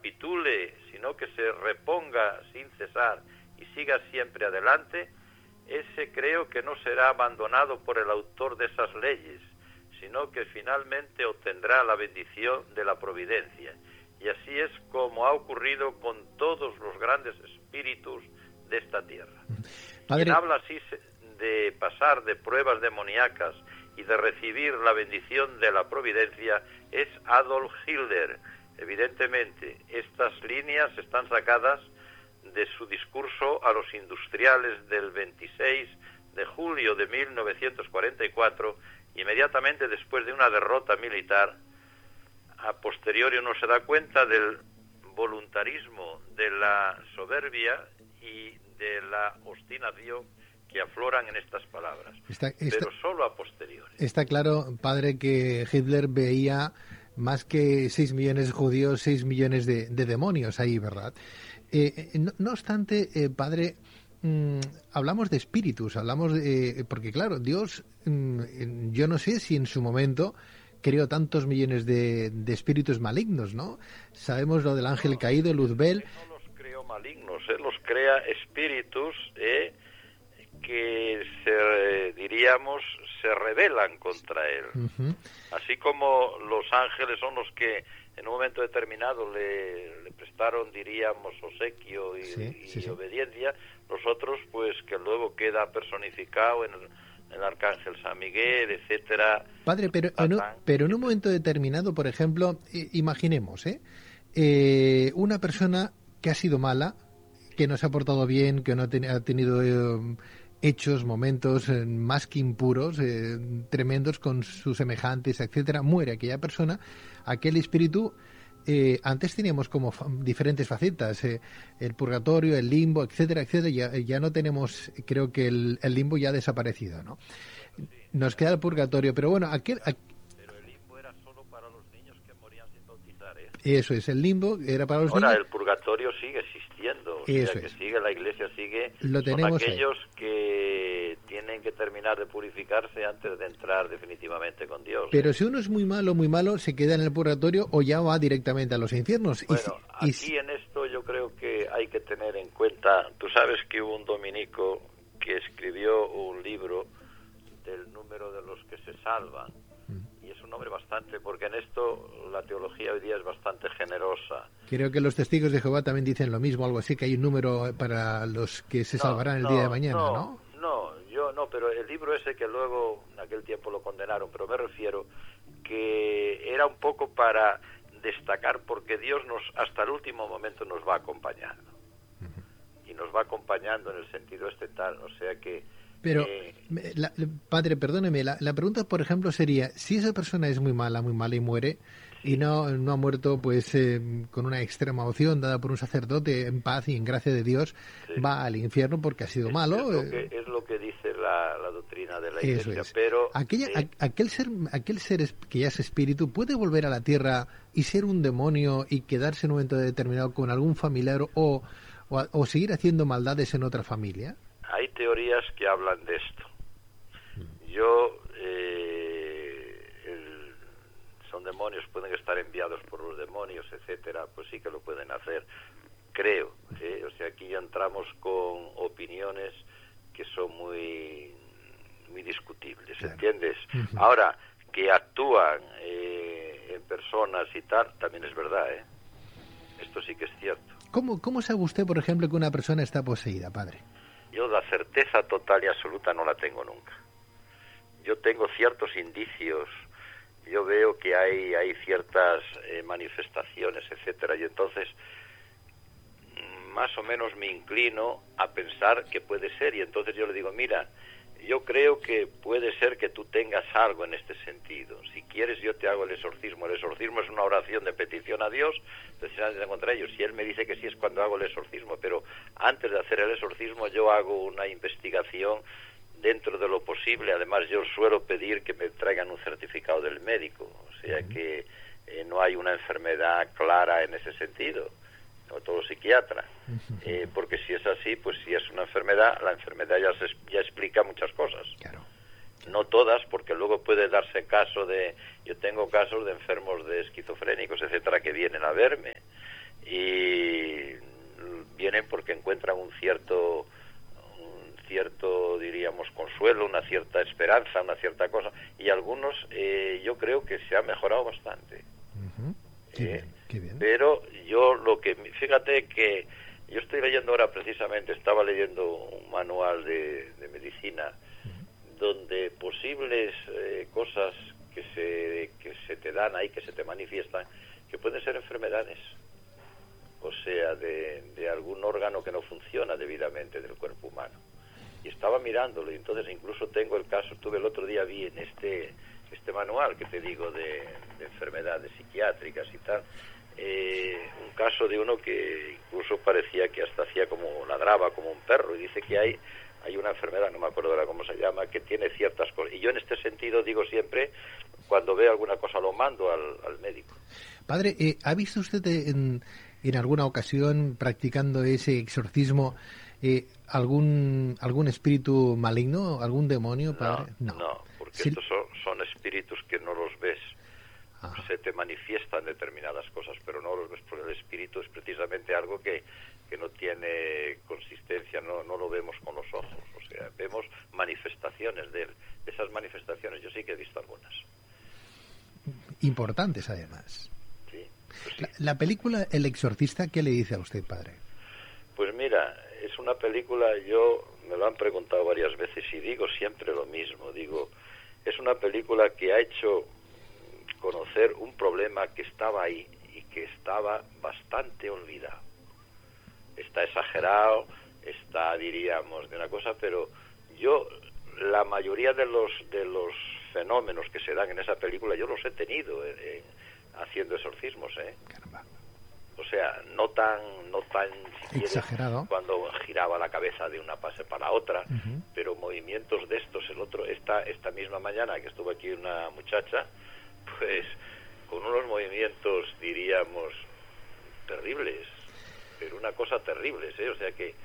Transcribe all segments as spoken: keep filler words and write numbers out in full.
capitule, sino que se reponga sin cesar y siga siempre adelante, ese creo que no será abandonado por el autor de esas leyes, sino que finalmente obtendrá la bendición de la providencia. Y así es como ha ocurrido con todos los grandes espíritus de esta tierra. Padre... Quien habla así de pasar de pruebas demoníacas y de recibir la bendición de la providencia es Adolf Hitler. Evidentemente, estas líneas están sacadas de su discurso a los industriales del veintiséis de julio de mil novecientos cuarenta y cuatro, inmediatamente después de una derrota militar. A posteriori uno se da cuenta del voluntarismo, de la soberbia y de la obstinación que afloran en estas palabras, está, está, pero solo a posteriori. Está claro, padre, que Hitler veía más que seis millones de judíos, seis millones de, de demonios ahí, ¿verdad? Eh, no, no obstante, eh, padre, mmm, hablamos de espíritus, hablamos de... Eh, porque claro, Dios, mmm, yo no sé si en su momento creó tantos millones de, de espíritus malignos, ¿no? Sabemos lo del ángel no, caído, Luzbel. No los creó malignos, él los crea espíritus, eh, que se, diríamos, se rebelan contra él. Uh-huh. Así como los ángeles son los que en un momento determinado le, le prestaron, diríamos, obsequio y, sí, y sí, sí. obediencia, los otros, pues, que luego queda personificado en el, el arcángel San Miguel, etcétera. Padre, pero, en un, pero en un momento determinado, por ejemplo, eh, imaginemos, ¿eh? Eh, una persona que ha sido mala, que no se ha portado bien, que no ten, ha tenido... Eh, hechos, momentos eh, más que impuros, eh, tremendos con sus semejantes, etcétera, muere aquella persona, aquel espíritu, eh, antes teníamos como fa- diferentes facetas, eh, el purgatorio, el limbo, etcétera, etcétera, ya, ya no tenemos, creo que el, el limbo ya ha desaparecido, ¿no? Nos queda el purgatorio, pero bueno, aquel... aqu- Pero el limbo era solo para los niños que morían sin bautizar, ¿eh? Eso es, el limbo era para los Ahora, niños... el purgatorio sigue existiendo, o Eso sea que es. sigue, la iglesia sigue, Lo tenemos son aquellos ahí. que tienen que terminar de purificarse antes de entrar definitivamente con Dios. Pero ¿eh? si uno es muy malo, muy malo, se queda en el purgatorio o ya va directamente a los infiernos. Bueno, y, aquí y... en esto yo creo que hay que tener en cuenta, tú sabes que hubo un dominico que escribió un libro del número de los que se salvan, y es un nombre bastante, porque en esto la teología hoy día es bastante generosa. Creo que los testigos de Jehová también dicen lo mismo, algo así, que hay un número para los que se no, salvarán el no, día de mañana, ¿no? No, no, yo no, pero el libro ese que luego en aquel tiempo lo condenaron, pero me refiero que era un poco para destacar, porque Dios nos hasta el último momento nos va acompañando. Uh-huh. Y nos va acompañando en el sentido este tal, o sea que... Pero, eh, la, padre, perdóneme, la, la pregunta, por ejemplo, sería, si esa persona es muy mala, muy mala y muere, sí. y no, no ha muerto pues eh, con una extrema opción dada por un sacerdote en paz y en gracia de Dios, sí. va al infierno porque ha sido es, malo. Es lo, que, es lo que dice la, la doctrina de la Iglesia, es. pero... Aquella, eh, a, aquel ser, aquel ser que ya es espíritu, ¿puede volver a la tierra y ser un demonio y quedarse en un momento determinado con algún familiar o, o, o seguir haciendo maldades en otra familia? Hay teorías que hablan de esto. Yo, eh, el, son demonios, pueden estar enviados por los demonios, etcétera, pues sí que lo pueden hacer, creo. ¿eh? O sea, aquí ya entramos con opiniones que son muy, muy discutibles, claro. ¿Entiendes? Uh-huh. Ahora, que actúan eh, en personas y tal, también es verdad, ¿eh? Esto sí que es cierto. ¿Cómo, cómo sabe usted, por ejemplo, que una persona está poseída, padre? Yo la certeza total y absoluta no la tengo nunca. Yo tengo ciertos indicios, yo veo que hay hay ciertas eh, manifestaciones, etcétera, y entonces más o menos me inclino a pensar que puede ser, y entonces yo le digo, mira, yo creo que puede ser que tú tengas algo en este sentido. Si quieres, yo te hago el exorcismo. El exorcismo es una oración de petición a Dios, precisamente contra ellos. Si él me dice que sí, es cuando hago el exorcismo. Pero antes de hacer el exorcismo, yo hago una investigación dentro de lo posible. Además, yo suelo pedir que me traigan un certificado del médico. O sea que eh, no hay una enfermedad clara en ese sentido. No todo psiquiatra, eh, porque si es así, pues si es una enfermedad, la enfermedad ya se, ya explica muchas cosas. Claro. No todas, porque luego puede darse caso de, yo tengo casos de enfermos de esquizofrénicos, etcétera, que vienen a verme y vienen porque encuentran un cierto un cierto diríamos consuelo, una cierta esperanza, una cierta cosa, y algunos eh, yo creo que se ha mejorado bastante. Uh-huh. Qué eh, bien, qué bien. Pero yo lo que fíjate que yo estoy leyendo ahora precisamente, estaba leyendo un manual de, de medicina uh-huh. donde posibles eh, cosas que se que se te dan ahí, que se te manifiestan, que pueden ser enfermedades, o sea, de, de algún órgano que no funciona debidamente del cuerpo humano. Y estaba mirándolo, y entonces incluso tengo el caso, tuve el otro día, vi en este este manual que te digo de, de enfermedades psiquiátricas y tal, eh, un caso de uno que incluso parecía que hasta hacía como, ladraba como un perro, y dice que hay hay una enfermedad, no me acuerdo ahora cómo se llama, que tiene ciertas cosas. Y yo en este sentido digo siempre, cuando veo alguna cosa lo mando al, al médico. Padre, eh, ¿ha visto usted en, en alguna ocasión, practicando ese exorcismo, eh, algún algún espíritu maligno, algún demonio, padre? No, no, no porque sí. estos son, son espíritus que no los ves. Ajá. Se te manifiestan determinadas cosas, pero no los ves, porque el espíritu es precisamente algo que, que no tiene consistencia, no, no lo vemos con los ojos, o sea, vemos manifestaciones de él. Esas manifestaciones yo sí que he visto algunas. Importantes, además. Sí, pues sí. La, la película El Exorcista, ¿qué le dice a usted, padre? Pues mira, es una película, yo me lo han preguntado varias veces y digo siempre lo mismo, digo, es una película que ha hecho conocer un problema que estaba ahí y que estaba bastante olvidado. Está exagerado, está, diríamos, de una cosa, pero yo, la mayoría de los de los fenómenos que se dan en esa película, yo los he tenido en, en, haciendo exorcismos, ¿eh? Caramba. O sea, no tan, no tan si exagerado, quieres, cuando giraba la cabeza de una fase para otra, uh-huh. pero movimientos de estos, el otro, esta, esta misma mañana que estuvo aquí una muchacha, pues con unos movimientos, diríamos, terribles, pero una cosa terrible, ¿eh? O sea que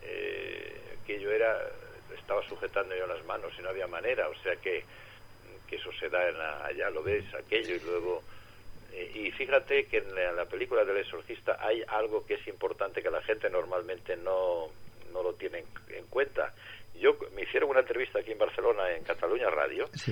eh, aquello era, estaba sujetando yo las manos y no había manera, o sea que, que eso se da en la, allá, lo ves, aquello, y luego... Eh, y fíjate que en la, en la película del exorcista hay algo que es importante que la gente normalmente no, no lo tiene en, en cuenta. Yo me hicieron una entrevista aquí en Barcelona, en Cataluña Radio, sí.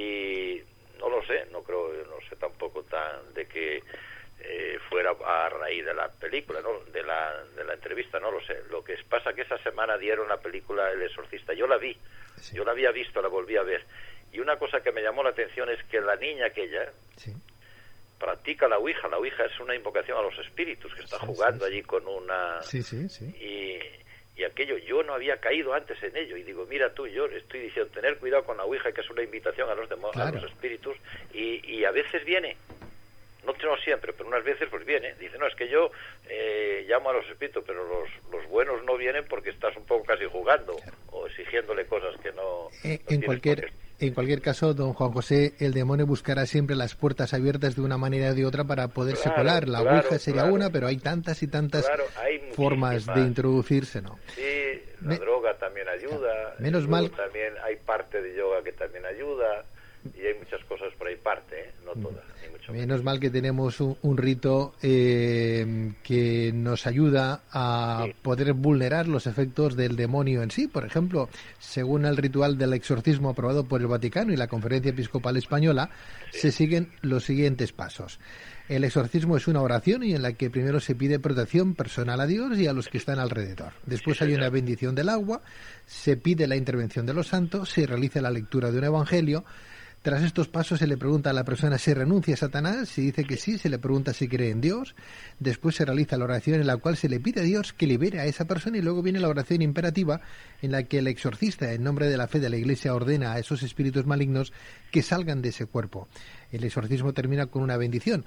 y no lo sé, no creo, no sé tampoco tan de que eh, fuera a raíz de la película, ¿no? de la de la entrevista, no lo sé. Lo que pasa que esa semana dieron la película El Exorcista, yo la vi, sí. yo la había visto, la volví a ver, y una cosa que me llamó la atención es que la niña aquella sí. practica la ouija. La ouija es una invocación a los espíritus, que está sí, jugando sí, allí sí. con una... Sí, sí, sí. Y, y aquello, yo no había caído antes en ello, y digo, mira tú, yo estoy diciendo, tener cuidado con la ouija, que es una invitación a los demonios, claro. a los espíritus, y, y a veces viene, no, no siempre, pero unas veces pues viene, dice, no, es que yo eh, llamo a los espíritus, pero los, los buenos no vienen porque estás un poco casi jugando, claro. o exigiéndole cosas que no... Eh, no en cualquier... En cualquier caso, don Juan José, el demonio buscará siempre las puertas abiertas de una manera o de otra para poderse claro, colar. La claro, ouija sería claro. una, pero hay tantas y tantas claro, hay formas de introducirse, ¿no? Sí, la Me... droga también ayuda. Menos mal. También hay parte de yoga que también ayuda. Y hay muchas cosas por ahí parte, ¿eh? No todas, ni mucho menos. Menos mal que tenemos un, un rito eh, que nos ayuda a sí. poder vulnerar los efectos del demonio en sí. Por ejemplo, según el ritual del exorcismo aprobado por el Vaticano y la Conferencia Episcopal Española, sí. se siguen los siguientes pasos. El exorcismo es una oración y en la que primero se pide protección personal a Dios y a los que están alrededor. Después sí, hay una bendición del agua, se pide la intervención de los santos, se realiza la lectura de un evangelio. Tras estos pasos se le pregunta a la persona si renuncia a Satanás, si dice que sí, se le pregunta si cree en Dios, después se realiza la oración en la cual se le pide a Dios que libere a esa persona y luego viene la oración imperativa en la que el exorcista, en nombre de la fe de la Iglesia, ordena a esos espíritus malignos que salgan de ese cuerpo. El exorcismo termina con una bendición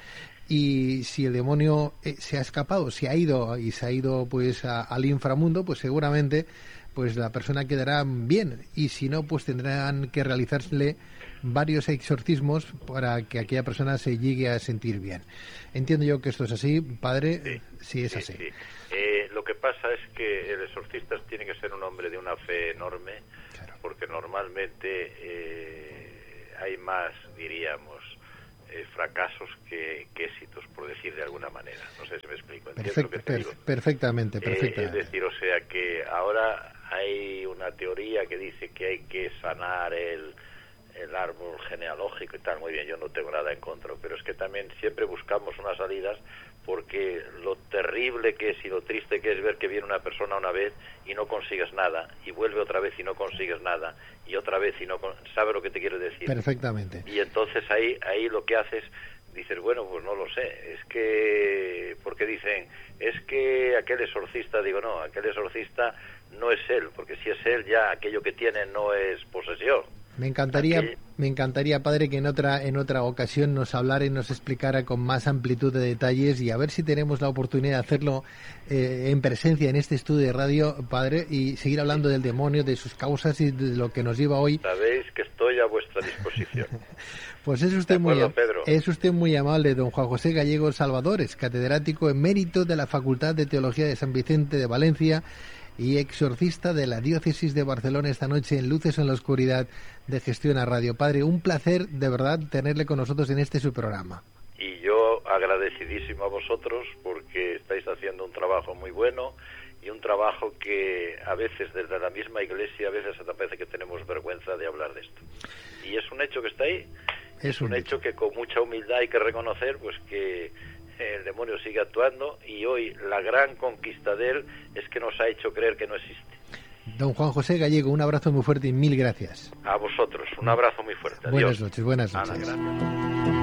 y si el demonio eh, se ha escapado, se ha ido y se ha ido pues a, al inframundo, pues seguramente pues la persona quedará bien y si no, pues tendrán que realizarle varios exorcismos para que aquella persona se llegue a sentir bien. Entiendo yo que esto es así, padre, sí, sí es sí, así. Sí. Eh, lo que pasa es que el exorcista tiene que ser un hombre de una fe enorme, claro. porque normalmente eh, hay más, diríamos, eh, fracasos que, que éxitos, por decir de alguna manera. No sé si me explico. Perfect, lo que te perf- digo? Perfectamente, perfectamente. Eh, es decir, o sea que ahora hay una teoría que dice que hay que sanar el, el árbol genealógico y tal. Muy bien, yo no tengo nada en contra, pero es que también siempre buscamos unas salidas, porque lo terrible que es y lo triste que es ver que viene una persona una vez y no consigues nada, y vuelve otra vez y no consigues nada, y otra vez y no con... ¿Sabe lo que te quiero decir? Perfectamente. Y entonces ahí ahí lo que haces, dices, bueno, pues no lo sé, es que, porque dicen, es que aquel exorcista, digo, no, aquel exorcista no es él, porque si es él ya aquello que tiene no es posesión. Me encantaría, Aquel... me encantaría, padre, que en otra en otra ocasión nos hablara y nos explicara con más amplitud de detalles, y a ver si tenemos la oportunidad de hacerlo eh, en presencia en este estudio de radio, padre, y seguir hablando del demonio, de sus causas y de lo que nos lleva hoy. Sabéis que estoy a vuestra disposición. Pues es usted, acuerdo, muy, Pedro. es usted muy amable, don Juan José Gallego Salvadores, catedrático emérito de la Facultad de Teología de San Vicente de Valencia y exorcista de la Diócesis de Barcelona, esta noche en Luces en la Oscuridad de Gestión a Radio. Padre, un placer de verdad tenerle con nosotros en este su programa. Y yo agradecidísimo a vosotros, porque estáis haciendo un trabajo muy bueno, y un trabajo que a veces desde la misma Iglesia a veces hasta parece que tenemos vergüenza de hablar de esto. Y es un hecho que está ahí, es, es un, un hecho. hecho que con mucha humildad hay que reconocer, pues que el demonio sigue actuando, y hoy la gran conquista de él es que nos ha hecho creer que no existe. Don Juan José Gallego, un abrazo muy fuerte y mil gracias. A vosotros, un abrazo muy fuerte. Adiós. Buenas noches, buenas noches. Ana, gracias.